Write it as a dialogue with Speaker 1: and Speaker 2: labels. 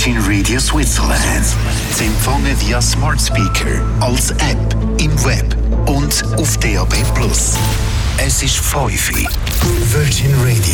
Speaker 1: Virgin Radio Switzerland. Zu empfangen via Smart Speaker, als App, im Web und auf DAB+. Es ist 5 Virgin Radio.